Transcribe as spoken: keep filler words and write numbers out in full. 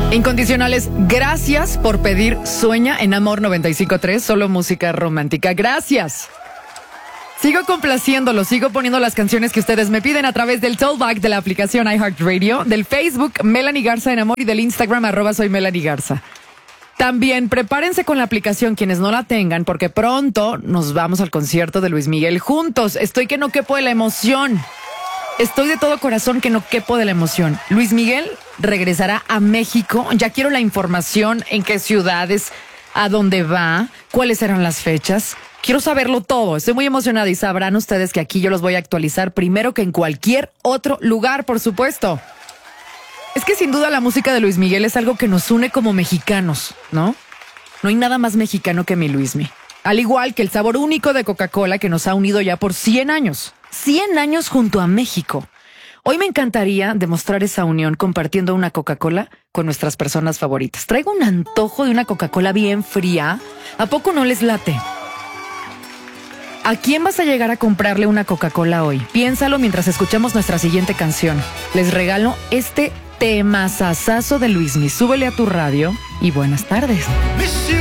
Incondicionales, gracias por pedir Sueña en Amor noventa y cinco punto tres, solo música romántica. Gracias. Sigo complaciéndolo, sigo poniendo las canciones que ustedes me piden a través del tollback de la aplicación iHeartRadio, del Facebook Melanie Garza en Amor y del Instagram arroba soy Melanie Garza. También prepárense con la aplicación quienes no la tengan, porque pronto nos vamos al concierto de Luis Miguel juntos. Estoy que no quepo de la emoción. Estoy de todo corazón que no quepo de la emoción. Luis Miguel regresará a México. Ya quiero la información, en qué ciudades, a dónde va, cuáles serán las fechas. Quiero saberlo todo. Estoy muy emocionada y sabrán ustedes que aquí yo los voy a actualizar primero que en cualquier otro lugar, por supuesto. Es que sin duda la música de Luis Miguel es algo que nos une como mexicanos, ¿no? No hay nada más mexicano que mi Luismi. Al igual que el sabor único de Coca-Cola que nos ha unido ya por cien años. cien años junto a México. Hoy me encantaría demostrar esa unión compartiendo una Coca-Cola con nuestras personas favoritas. Traigo un antojo de una Coca-Cola bien fría. ¿A poco no les late? ¿A quién vas a llegar a comprarle una Coca-Cola hoy? Piénsalo mientras escuchamos nuestra siguiente canción. Les regalo este temazazazo de Luismi. Súbele a tu radio y buenas tardes.